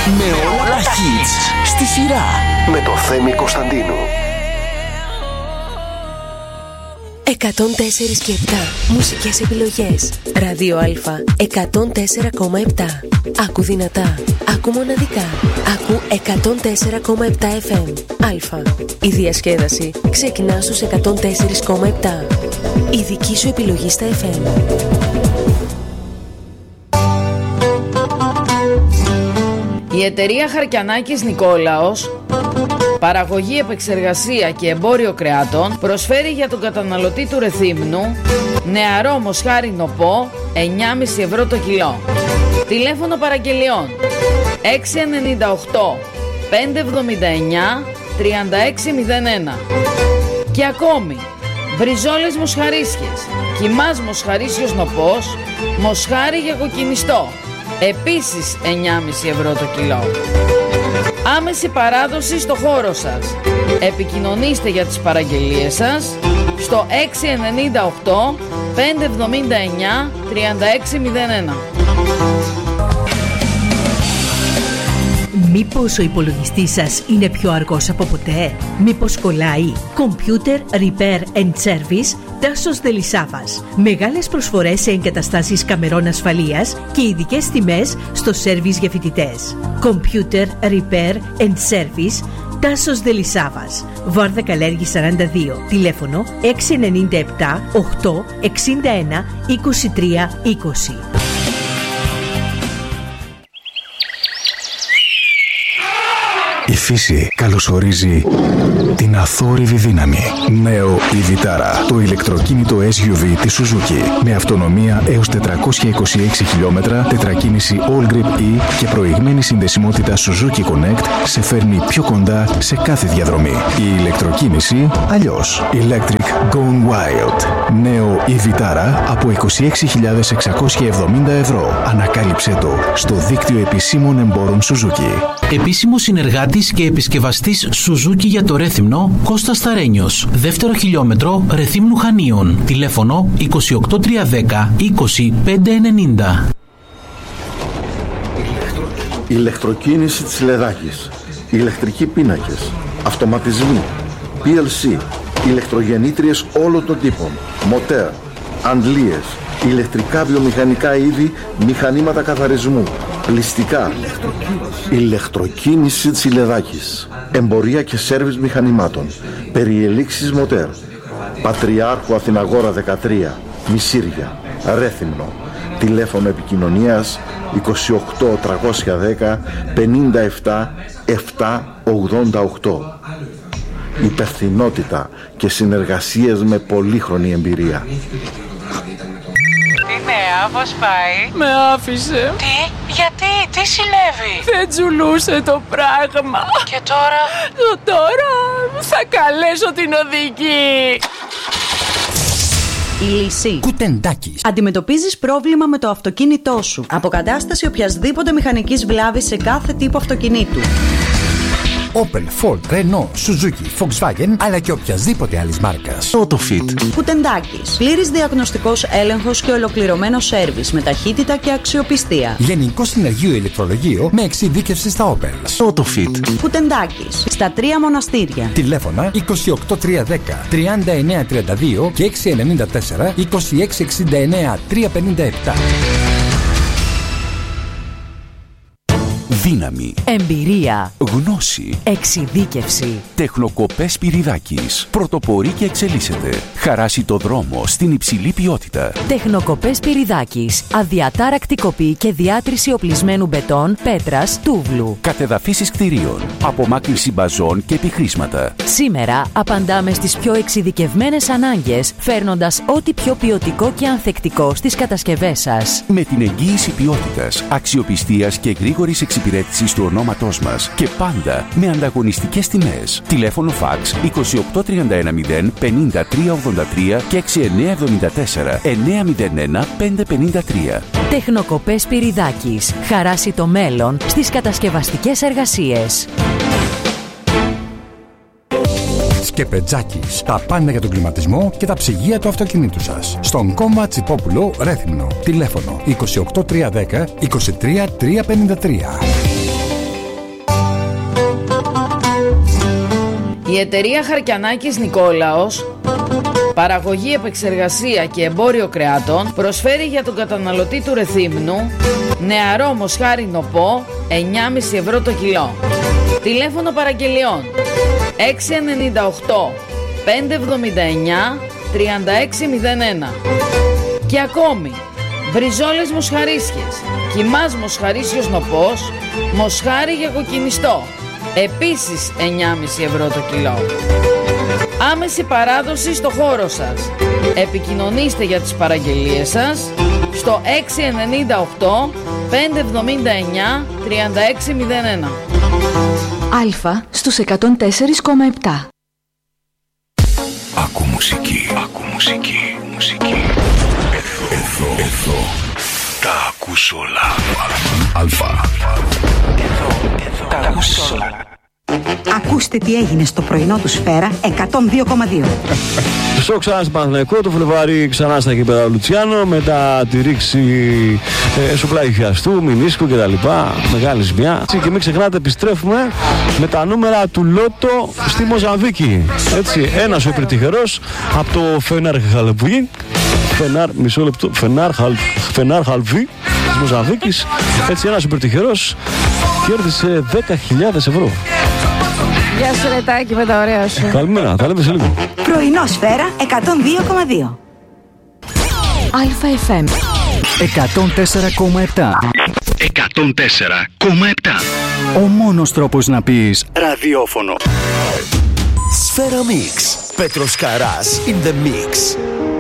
Με όλα τα hits στη σειρά. Με το Θέμη Κωνσταντίνου. 104 και 7 μουσικές επιλογές. Ράδιο Α 104,7. Άκου δυνατά, άκου μοναδικά. Άκου 104,7 FM. Α. Η διασκέδαση ξεκινά στους 104,7. Η δική σου επιλογή στα FM. Η εταιρεία Χαρκιανάκης Νικόλαος, παραγωγή, επεξεργασία και εμπόριο κρεάτων, προσφέρει για τον καταναλωτή του Ρεθύμνου νεαρό μοσχάρι νοπό 9,5 ευρώ το κιλό. Τηλέφωνο παραγγελιών 698 579 3601. Και ακόμη μπριζόλες μοσχαρίσιες, κιμάς μοσχαρίσιος νοπός, μοσχάρι για κοκκινιστό, επίσης 9,5 ευρώ το κιλό. Άμεση παράδοση στο χώρο σας. Επικοινωνήστε για τις παραγγελίες σας στο 698 579 3601. Μήπως ο υπολογιστής σας είναι πιο αργός από ποτέ? Μήπως κολλάει? Computer Repair and Service Τάσος Δελισάβας. Μεγάλες προσφορές σε εγκαταστάσεις καμερών ασφαλείας και ειδικές τιμές στο σέρβις για φοιτητές. Computer Repair and Service Τάσος Δελισάβας. Βάρδα Καλέργη 42. Τηλέφωνο 697 8 61 23 20. Η φύση καλωσορίζει την αθόρυβη δύναμη. Νέο η Vitara, το ηλεκτροκίνητο SUV της Suzuki. Με αυτονομία έως 426 χιλιόμετρα, τετρακίνηση All Grip E και προηγμένη συνδεσιμότητα Suzuki Connect σε φέρνει πιο κοντά σε κάθε διαδρομή. Η ηλεκτροκίνηση αλλιώς. Electric Gone Wild. Νέο η Vitara από 26.670 ευρώ. Ανακάλυψε το στο δίκτυο επισήμων εμπόρων Suzuki. Επίσημο συνεργάτης και επισκευαστής Suzuki για το Ρέθυμνο, Κώστας Σταρένιος. Δεύτερο χιλιόμετρο Ρεθύμνου Χανίων. Τηλέφωνο 28310 20590. Ηλεκτροκίνηση της Λεδάκης. Ηλεκτρικοί πίνακες. Αυτοματισμοί. PLC. Ηλεκτρογεννήτριες όλων των τύπων. Μοτέρ. Αντλίες. Ηλεκτρικά βιομηχανικά είδη. Μηχανήματα καθαρισμού. Πλυστικά. Ηλεκτροκίνηση της Λεδάκης. Εμπορία και σέρβις μηχανημάτων. Περιελήξεις μοτέρ. Πατριάρχου Αθηναγόρα 13. Μισήρια. Ρέθυμνο. Τηλέφωνο επικοινωνίας 28 310 57 788. Υπευθυνότητα και συνεργασίες με πολύχρονη εμπειρία. Τι νέα, πώς πάει? Με άφησε. Τι, γιατί, τι συνέβη? Δεν τζουλούσε το πράγμα. Και τώρα? Τώρα θα καλέσω την οδηγή. Η λύση. Κουτεντάκης. Αντιμετωπίζεις πρόβλημα με το αυτοκίνητό σου. Αποκατάσταση οποιασδήποτε μηχανικής βλάβης σε κάθε τύπο αυτοκινήτου. Opel, Ford, Renault, Suzuki, Volkswagen, αλλά και οποιασδήποτε άλλης μάρκας. Autofit. Κουτεντάκης. Πλήρης διαγνωστικός έλεγχος και ολοκληρωμένο σέρβις με ταχύτητα και αξιοπιστία. Γενικό συνεργείο ηλεκτρολογείο με εξειδίκευση στα Opel. Autofit. Κουτεντάκης. Στα 3 μοναστήρια. Τηλέφωνα 28310 3932 και 694 2669 357. Δύναμη, Εμπειρία, γνώση, εξειδίκευση. Τεχνοκοπές Σπυριδάκης. Πρωτοπορεί και εξελίσσεται. Χαράσει το δρόμο στην υψηλή ποιότητα. Τεχνοκοπές Σπυριδάκης. Αδιατάρακτη κοπή και διάτρηση οπλισμένου μπετόν, πέτρας, τούβλου. Κατεδαφίσεις κτηρίων. Απομάκρυνση μπαζών και επιχρήσματα. Σήμερα απαντάμε στις πιο εξειδικευμένες ανάγκες, φέρνοντας ό,τι πιο ποιοτικό και ανθεκτικό στις κατασκευές σας. Με την εγγύηση ποιότητας, αξιοπιστίας και γρήγορης εξυπηρέτησης του ονόματός μας και πάντα με ανταγωνιστικές τιμές. Τηλέφωνο φαξ 28310 5383 και 6974 901 553. Τεχνοκοπές Σπυριδάκης. Χαράσει το μέλλον στις κατασκευαστικές εργασίες. Σκεπετζάκης. Τα πάντα για τον κλιματισμό και τα ψυγεία του αυτοκινήτου σας. Στον Κόμμα Τσιπόπουλο, Ρέθυμνο. Τηλέφωνο 28310 23353. Η εταιρεία Χαρκιανάκης Νικόλαος, παραγωγή, επεξεργασία και εμπόριο κρεάτων, προσφέρει για τον καταναλωτή του Ρεθύμνου νεαρό μοσχάρι νοπό 9,5 ευρώ το κιλό. Τηλέφωνο παραγγελιών 698 579 3601. Και ακόμη μπριζόλες μοσχαρίσιες, κιμάς μοσχαρίσιος νοπός, μοσχάρι για κοκκινιστό, επίσης 9,5 ευρώ το κιλό. Άμεση παράδοση στο χώρο σας. Επικοινωνήστε για τις παραγγελίες σας στο 698 579 3601. Αλφα στους 104,7. Ακού μουσική. Ακού μουσική. Μουσική. Εδώ. Τα ακούς όλα. Αλφα. Τα ακούς όλα. Ακούστε τι έγινε στο πρωινό του Σφαίρα 102,2. Στο ξανά στην Παναθηναϊκό, το Φλεβάρι ξανά στα γήπεδα Λουτσιάνο, μετά τη ρήξη σουπλάγι χιαστού, μηνίσκου κτλ. Μεγάλη ζημιά. Και μην ξεχνάτε, επιστρέφουμε με τα νούμερα του Λότο στη Μοζαμβίκη. Έτσι, ένας ο υπερτυχερός από το Φενάρ Χαλβί. Φενάρ Χαλβί της Μοζαμβίκης. Έτσι, ένας υπερτυχερός κέρδισε 10.000 ευρώ. Γεια σου Ρετάκη με τα ωραία σου. Καλημέρα, τα λέμε σε λίγο. Πρωινό Σφαίρα 102,2. Αλφα FM 104,7. 104,7. Ο μόνος τρόπος να πεις ραδιόφωνο. Σφαίρα Mix. Πέτρος Καράς in the mix.